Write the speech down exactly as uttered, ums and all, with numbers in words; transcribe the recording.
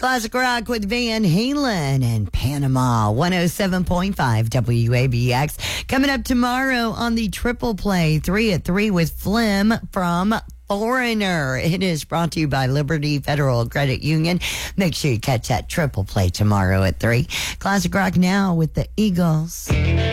Classic rock with Van Halen and Panama, one oh seven point five W A B X. Coming up tomorrow on the Triple Play, three at three with Flim from Foreigner. It is brought to you by Liberty Federal Credit Union. Make sure you catch that Triple Play tomorrow at three. Classic rock now with the Eagles.